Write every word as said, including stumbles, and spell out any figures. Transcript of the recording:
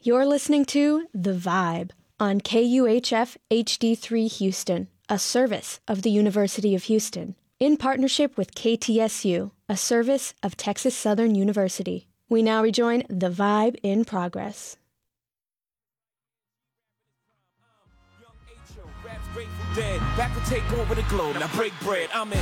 You're listening to The Vibe on K U H F H D three Houston, a service of the University of Houston, in partnership with K T S U, a service of Texas Southern University. We now rejoin The Vibe in progress. Grateful Dead, back to take over the globe. Now break bread, I'm in